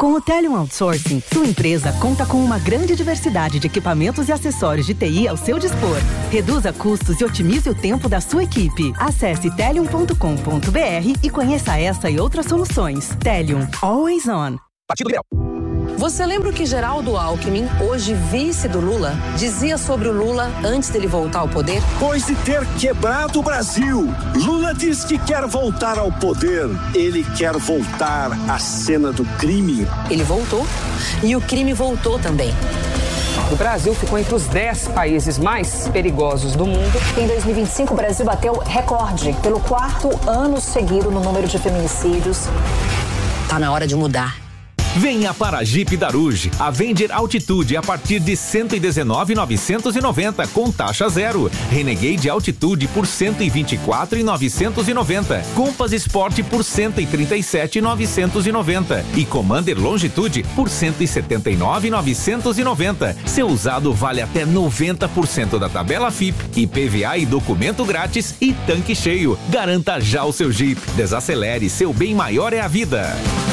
Com o Telium Outsourcing, sua empresa conta com uma grande diversidade de equipamentos e acessórios de TI ao seu dispor. Reduza custos e otimize o tempo da sua equipe. Acesse telium.com.br e conheça essa e outras soluções. Telium, always on. Partido Liberal. Você lembra o que Geraldo Alckmin, hoje vice do Lula, dizia sobre o Lula antes dele voltar ao poder? Depois de ter quebrado o Brasil, Lula diz que quer voltar ao poder. Ele quer voltar à cena do crime. Ele voltou e o crime voltou também. O Brasil ficou entre os 10 países mais perigosos do mundo. Em 2025, o Brasil bateu recorde pelo 4º ano seguido no número de feminicídios. Tá na hora de mudar. Venha para a Jeep Daruge, Avenger Altitude a partir de R$ 119.990 com taxa zero. Renegade Altitude por R$ 124.990. Compass Sport por R$ 137.990 e Commander Longitude por R$ 179.990. Seu usado vale até 90% da tabela FIP, IPVA e documento grátis e tanque cheio. Garanta já o seu Jeep. Desacelere, seu bem maior é a vida.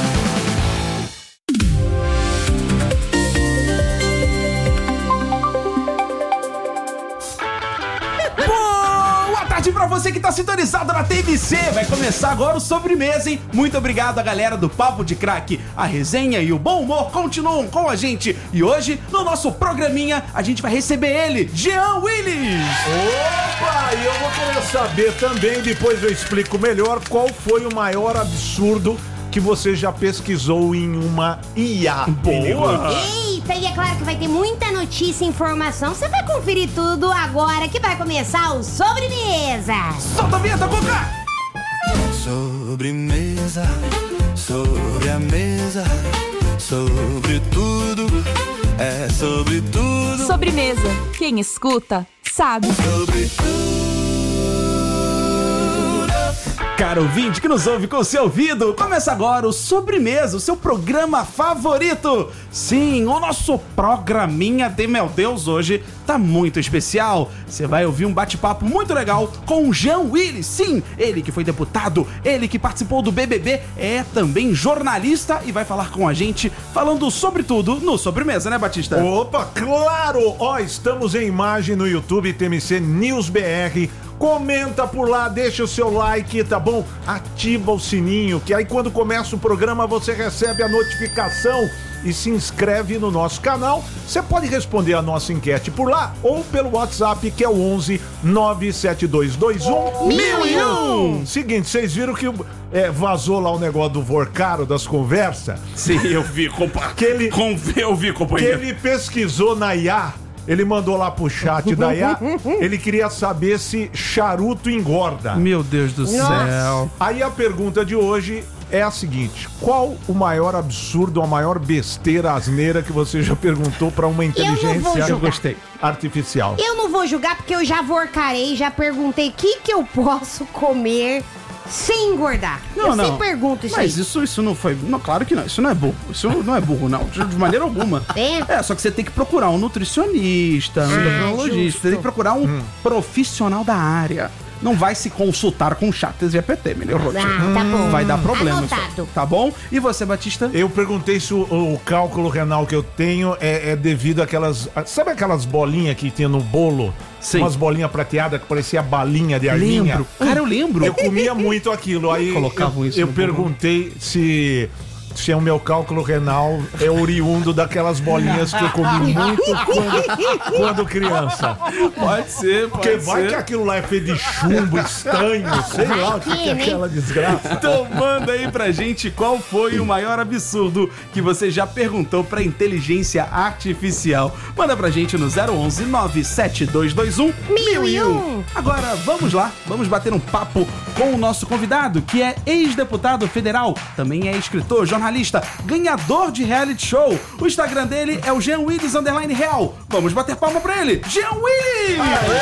Pra você que tá sintonizado na TMC, vai começar agora o Sobremesa, hein? Muito obrigado a galera do Papo de Crack. A resenha e o bom humor continuam com a gente. E hoje, no nosso programinha, a gente vai receber ele, Jean Willis. Opa, e eu vou querer saber também, depois eu explico melhor, qual foi o maior absurdo que você já pesquisou em uma IA. Boa! Eita, e é claro que vai ter muita notícia e informação. Você vai conferir tudo agora que vai começar o Sobremesa. Solta a vinheta, Boca! Sobremesa, sobre a mesa, sobre tudo, é sobre tudo. Sobremesa, quem escuta, sabe. Sobre tudo. Caro ouvinte que nos ouve com o seu ouvido, começa agora o Sobremesa, o seu programa favorito. Sim, o nosso programinha de meu Deus hoje tá muito especial. Você vai ouvir um bate-papo muito legal com o Jean Willis. Sim, ele que foi deputado, ele que participou do BBB, é também jornalista e vai falar com a gente falando sobre tudo no Sobremesa, né, Batista? Opa, claro! Ó, estamos em imagem no YouTube TMC News BR. Comenta por lá, deixa o seu like, tá bom? Ativa o sininho, que aí quando começa o programa você recebe a notificação e se inscreve no nosso canal. Você pode responder a nossa enquete por lá ou pelo WhatsApp, que é o 11 97221 1001. Seguinte, vocês viram que vazou lá o negócio do Vorcaro das conversas? Sim, eu vi, companheiro. Que ele pesquisou na IA. Ele mandou lá pro chat da IA, ele queria saber se charuto engorda. Meu Deus do céu. Aí a pergunta de hoje é a seguinte: qual o maior absurdo, a maior besteira, asneira que você já perguntou pra uma inteligência artificial? Eu não vou julgar porque eu já vorcarei, já perguntei o que eu posso comer sem engordar. Eu sempre pergunto isso. Mas isso não foi... Não, claro que não. Isso não é burro. Isso não é burro, não. De maneira alguma. Só que você tem que procurar um nutricionista, um endocrinologista. Você tem que procurar um profissional da área. Não vai se consultar com o ChatGPT, melhor. Tá bom. Vai dar problema. Anotado. Tá bom? E você, Batista? Eu perguntei se o cálculo renal que eu tenho é devido àquelas... Sabe aquelas bolinhas que tinha no bolo? Sim. Umas bolinhas prateadas que parecia balinha de arminha. Lembro. Cara, eu lembro. Eu comia muito aquilo. Aí eu perguntei se o meu cálculo renal é oriundo daquelas bolinhas que eu comi muito quando criança. Pode ser, Porque vai que aquilo lá é feito de chumbo, estanho, sei lá o que é aquela desgraça. Então manda aí pra gente qual foi o maior absurdo que você já perguntou pra inteligência artificial. Manda pra gente no 011 97221 1001. Agora vamos lá, vamos bater um papo com o nosso convidado, que é ex-deputado federal, também é escritor, jornalista, ganhador de reality show. O Instagram dele é o Jean Willis _real. Vamos bater palma pra ele. Jean Willis!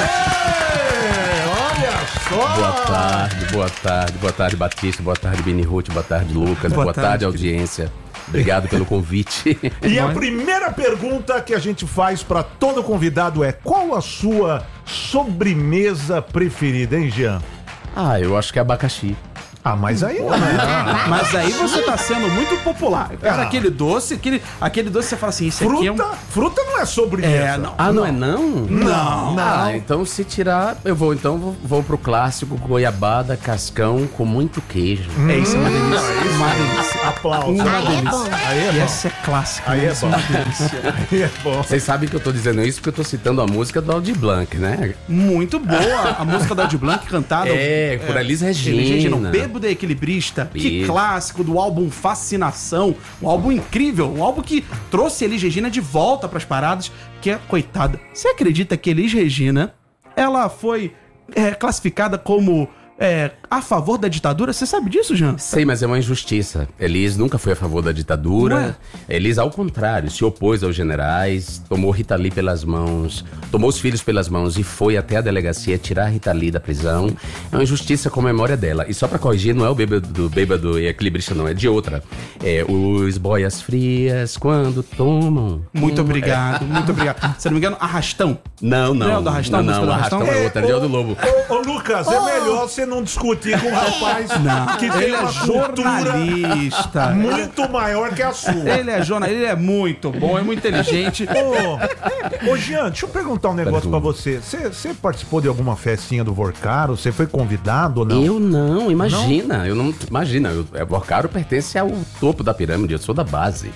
Olha só! Boa tarde, Batista, boa tarde, Bini Ruth, boa tarde, Lucas, boa tarde, audiência. Obrigado pelo convite. E a primeira pergunta que a gente faz pra todo convidado é: qual a sua sobremesa preferida, hein, Jean? Eu acho que é abacaxi. mas aí não. Mas aí você tá sendo muito popular. Cara, aquele doce você fala assim, isso aqui é um... Fruta não é sobremesa. Não. Ah, não é não? Não. Ah, então se tirar, eu vou pro clássico goiabada, cascão com muito queijo. Isso é uma delícia. Uma delícia. Aplausos. Uma delícia. Aí é bom. Essa é clássica. Aí é bom. Uma delícia. Aí é bom. Vocês sabem que eu tô dizendo isso porque eu tô citando a música do Aldir Blanc, né? Muito boa a música do Aldir Blanc cantada por Elis Regina. O Bêbado e Equilibrista. Que clássico do álbum Fascinação. Um álbum incrível. Um álbum que trouxe Elis Regina de volta pras paradas. Que é, coitada. Você acredita que Elis Regina, ela foi classificada como... a favor da ditadura? Você sabe disso, Jean? Sei, mas é uma injustiça. Elis nunca foi a favor da ditadura. Elis, ao contrário, se opôs aos generais, tomou Rita Lee pelas mãos, tomou os filhos pelas mãos e foi até a delegacia tirar a Rita Lee da prisão. É uma injustiça com a memória dela. E só pra corrigir, não é o Bêbado e Equilibrista, não, é de outra. Os boias frias quando tomam. Muito obrigado, muito obrigado. Se não me engano, Arrastão. Não. Não é o do Arrastão? Não, Arrastão é outra, é do Lobo. Ô, Lucas, é melhor você não discutir com um rapaz que tem uma jornalista muito maior que a sua. Ele é jornalista, ele é muito bom, é muito inteligente. Ô, Jean, deixa eu perguntar um negócio pra você. Você participou de alguma festinha do Vorcaro? Você foi convidado ou não? Eu não, imagina. Não? Eu não, imagina, o Vorcaro pertence ao topo da pirâmide, eu sou da base.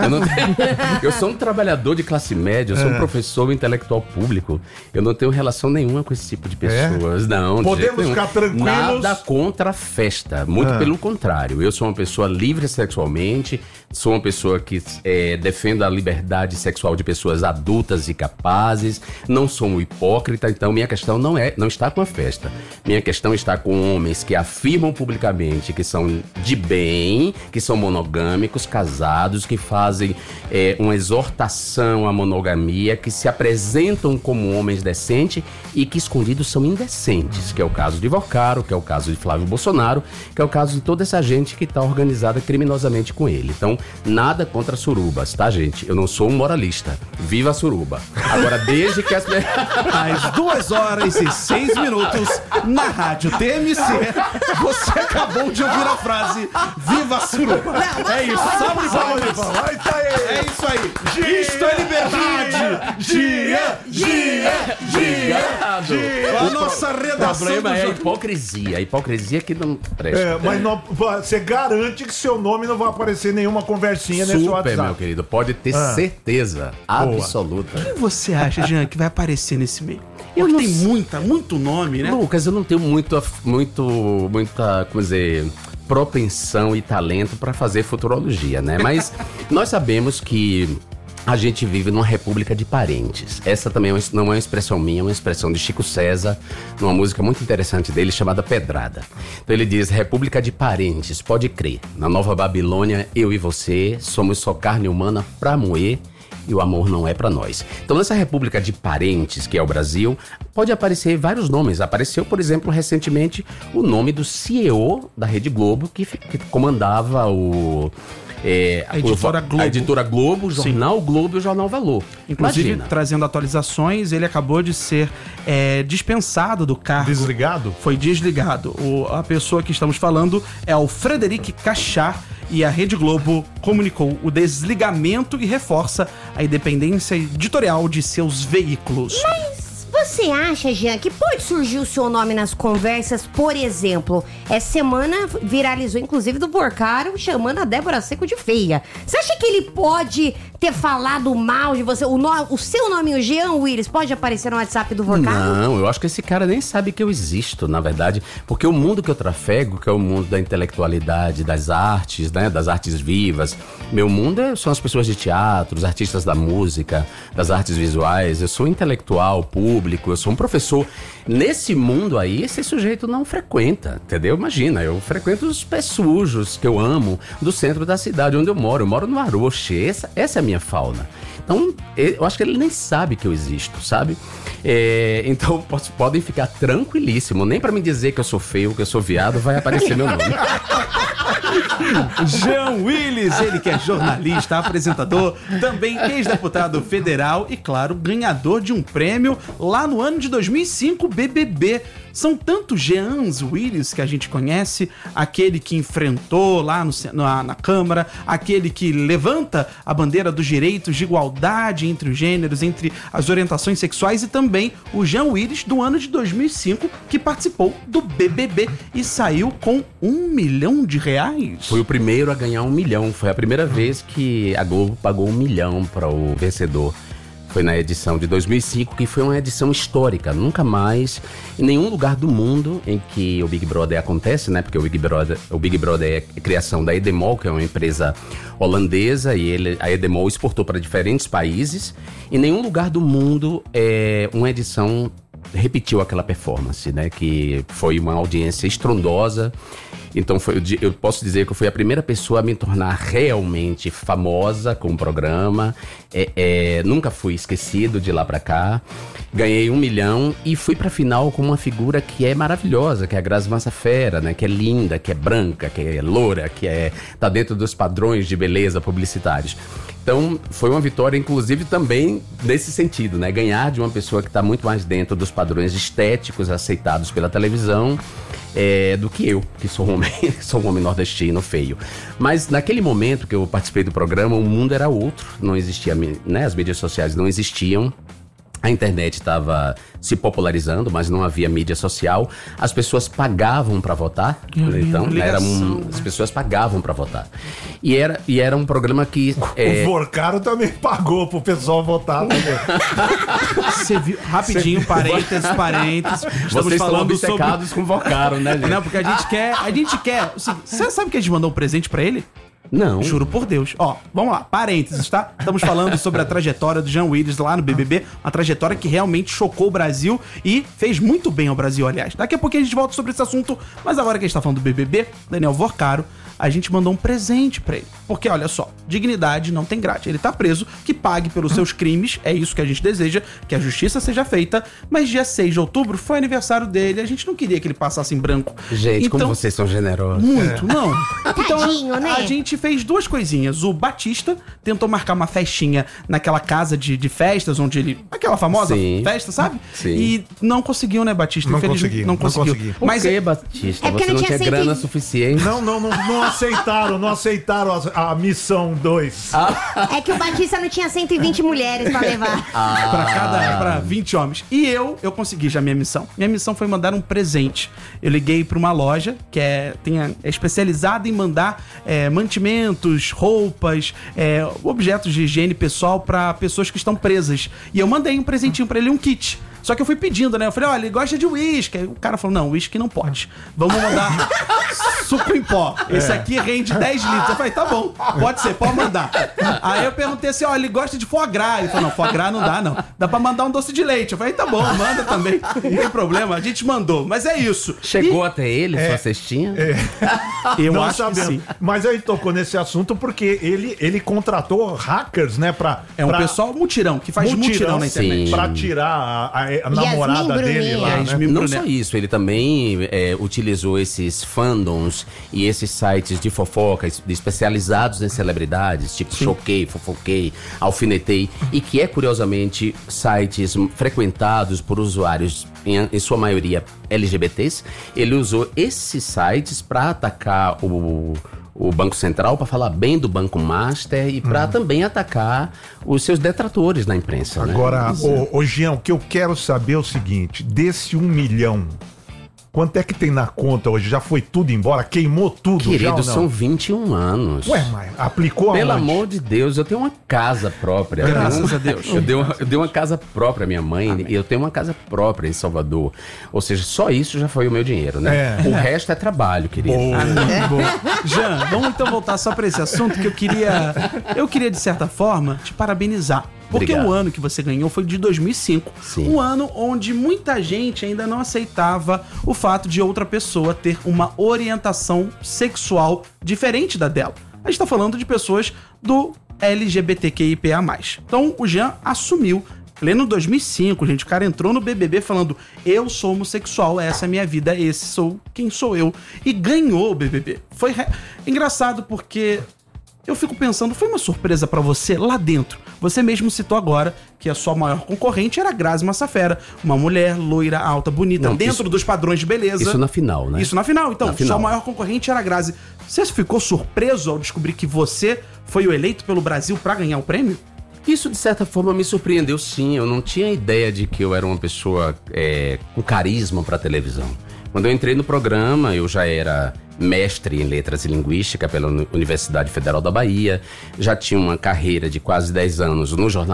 Eu sou um trabalhador de classe média, eu sou um professor intelectual público. Eu não tenho relação nenhuma com esse tipo de pessoas. Não, podemos ficar tranquilos. Nada contra a festa, muito pelo contrário. Eu sou uma pessoa livre sexualmente, sou uma pessoa que defende a liberdade sexual de pessoas adultas e capazes, não sou um hipócrita, então minha questão não está com a festa. Minha questão está com homens que afirmam publicamente que são de bem, que são monogâmicos, casados, que fazem uma exortação à monogamia, que se apresentam como homens decentes e que escondidos são indecentes, que é o caso de Vorcaro, que é o caso de Flávio Bolsonaro, que é o caso de toda essa gente que está organizada criminosamente com ele. Então, nada contra surubas, tá, gente? Eu não sou um moralista. Viva a suruba. Agora, desde que as... Às 2h06 na rádio TMC, você acabou de ouvir a frase Viva a suruba. É isso, sabe? É isso aí. Isto é liberdade. Gia. A nossa redação. O problema é a hipocrisia. A hipocrisia que não presta. Mas não, você garante que seu nome não vai aparecer em nenhuma conversinha nesse WhatsApp. Super, meu querido. Pode ter certeza absoluta. Quem você acha, Jean, que vai aparecer nesse meio? Tem muito nome, né? Lucas, eu não tenho muita, como dizer, propensão e talento para fazer futurologia, né? Mas nós sabemos que a gente vive numa república de parentes. Essa também não é uma expressão minha, é uma expressão de Chico César, numa música muito interessante dele chamada Pedrada. Então ele diz, república de parentes, pode crer. Na Nova Babilônia, eu e você somos só carne humana pra moer e o amor não é pra nós. Então nessa república de parentes, que é o Brasil, pode aparecer vários nomes. Apareceu, por exemplo, recentemente o nome do CEO da Rede Globo, que comandava a editora Globo, o Jornal Globo e o Jornal Valor. Inclusive, trazendo atualizações, ele acabou de ser dispensado do cargo. Desligado? Foi desligado. A pessoa que estamos falando é o Frederic Cachar, e a Rede Globo comunicou o desligamento e reforça a independência editorial de seus veículos. Mas você acha, Jean, que pode surgir o seu nome nas conversas? Por exemplo, essa semana viralizou, inclusive, do Vorcaro chamando a Débora Seco de feia. Você acha que ele pode ter falado mal de você? O seu nome, o Jean Willis, pode aparecer no WhatsApp do Vorcaro? Não, eu acho que esse cara nem sabe que eu existo, na verdade. Porque o mundo que eu trafego, que é o mundo da intelectualidade, das artes, né? Das artes vivas. Meu mundo são as pessoas de teatro, os artistas da música, das artes visuais. Eu sou intelectual, público, eu sou um professor. Nesse mundo aí, esse sujeito não frequenta, entendeu? Imagina, eu frequento os pés sujos que eu amo do centro da cidade onde eu moro. Eu moro no Aroche, essa é a minha fauna. Então, eu acho que ele nem sabe que eu existo, sabe? Então, podem ficar tranquilíssimo. Nem pra me dizer que eu sou feio, que eu sou viado, vai aparecer meu nome. Jean Willis, ele que é jornalista, apresentador, também ex-deputado federal e, claro, ganhador de um prêmio lá no ano de 2005, BBB. São tantos Jeans Willis que a gente conhece, aquele que enfrentou lá na Câmara, aquele que levanta a bandeira dos direitos de igualdade entre os gêneros, entre as orientações sexuais, e também o Jean Willis do ano de 2005, que participou do BBB e saiu com R$1 milhão. Foi o primeiro a ganhar 1 milhão. Foi a primeira vez que a Globo pagou 1 milhão para o vencedor. Foi na edição de 2005, que foi uma edição histórica. Nunca mais, em nenhum lugar do mundo em que o Big Brother acontece, né? Porque o Big Brother é criação da Endemol, que é uma empresa holandesa, e a Endemol exportou para diferentes países. Em nenhum lugar do mundo uma edição repetiu aquela performance, né? Que foi uma audiência estrondosa. Então eu posso dizer que eu fui a primeira pessoa a me tornar realmente famosa com o programa. Nunca fui esquecido de lá pra cá. Ganhei 1 milhão e fui pra final com uma figura que é maravilhosa, que é a Grazi Massafera, né? Que é linda, que é branca, que é loura, que tá dentro dos padrões de beleza publicitários. Então, foi uma vitória, inclusive, também nesse sentido, né? Ganhar de uma pessoa que está muito mais dentro dos padrões estéticos aceitados pela televisão do que eu, que sou um homem nordestino feio. Mas naquele momento que eu participei do programa, o mundo era outro. Não existia, né? As mídias sociais não existiam. A internet estava se popularizando, mas não havia mídia social. As pessoas pagavam para votar. Então, as pessoas pagavam para votar. E era um programa que... O Vorcaro também pagou pro pessoal votar também. Você viu? Rapidinho, parênteses. Vocês estão obcecados com o Vorcaro, né, gente? Não, porque a gente quer... Você sabe que a gente mandou um presente para ele? Não. Juro por Deus. Ó, vamos lá, parênteses, tá? Estamos falando sobre a trajetória do Jean Willis lá no BBB, uma trajetória que realmente chocou o Brasil e fez muito bem ao Brasil, aliás. Daqui a pouquinho a gente volta sobre esse assunto, mas agora que a gente tá falando do BBB, Daniel Vorcaro, a gente mandou um presente pra ele. Porque, olha só, dignidade não tem grátis. Ele tá preso, que pague pelos seus crimes, é isso que a gente deseja, que a justiça seja feita, mas dia 6 de outubro foi aniversário dele, a gente não queria que ele passasse em branco. Gente, então, como vocês são generosos. Muito, não. Então, Tadinho, né? A gente fez 2 coisinhas. O Batista tentou marcar uma festinha naquela casa de festas, onde ele... Aquela famosa festa, sabe? Sim. E não conseguiu, né, Batista? Não conseguiu. Não consegui. Por que, Batista? Você não tinha grana suficiente? Não aceitaram a missão 2. É que o Batista não tinha 120 mulheres pra levar. Pra 20 homens. E eu consegui já minha missão. Minha missão foi mandar um presente. Eu liguei pra uma loja que é especializada em mandar mantimentos, roupas, objetos de higiene pessoal pra pessoas que estão presas. E eu mandei um presentinho pra ele, um kit. Só que eu fui pedindo, né? Eu falei, olha, ele gosta de uísque. Aí o cara falou, não, uísque não pode. Vamos mandar suco em pó. Esse aqui rende 10 litros. Eu falei, tá bom, pode ser, pode mandar. Aí eu perguntei assim, ó, ele gosta de foie gras. Ele falou, não, foie gras não dá, não. Dá pra mandar um doce de leite. Eu falei, tá bom, manda também. Não tem problema, a gente mandou. Mas é isso. Chegou até ele, sua cestinha? Eu não acho sabemos. que sim. Mas aí tocou nesse assunto porque ele contratou hackers, né? Pessoal mutirão, que faz mutirão na internet. Pra tirar a namorada dele lá, né? Não só isso, ele também utilizou esses fandoms e esses sites de fofoca especializados em celebridades, tipo Choquei, Fofoquei, Alfinetei, e que curiosamente sites frequentados por usuários em sua maioria LGBTs. Ele usou esses sites para atacar o Banco Central, para falar bem do Banco Master e para também atacar os seus detratores na imprensa. Agora, Jean, o que eu quero saber é o seguinte, desse 1 milhão, quanto é que tem na conta hoje? Já foi tudo embora? Queimou tudo? Querido, já ou não? São 21 anos. Ué, mas aplicou Pelo aonde? amor de Deus, eu tenho uma casa própria. Graças a Deus. Eu dei uma casa própria à minha mãe e eu tenho uma casa própria em Salvador. Ou seja, só isso já foi o meu dinheiro, né? O resto é trabalho, querido. Jean, vamos então voltar só pra esse assunto que eu queria de certa forma te parabenizar. Porque Obrigado. o ano que você ganhou foi de 2005. Sim. Um ano onde muita gente ainda não aceitava o fato de outra pessoa ter uma orientação sexual diferente da dela. A gente tá falando de pessoas do LGBTQIA+. Então o Jean assumiu, pleno 2005, gente, o cara entrou no BBB falando, eu sou homossexual, essa é a minha vida, esse sou quem sou eu. E ganhou o BBB. Foi engraçado porque... eu fico pensando, foi uma surpresa pra você lá dentro? Você mesmo citou agora que a sua maior concorrente era a Grazi Massafera, uma mulher loira, alta, bonita, Não, dentro dos padrões de beleza. Isso na final, né? Isso na final. Então, Na final. sua maior concorrente era a Grazi. Você ficou surpreso ao descobrir que você foi o eleito pelo Brasil pra ganhar o prêmio? Isso, de certa forma, me surpreendeu, sim. Eu não tinha ideia de que eu era uma pessoa com carisma para televisão. Quando eu entrei no programa, eu já era mestre em Letras e Linguística pela Universidade Federal da Bahia, já tinha uma carreira de quase 10 anos no Jornal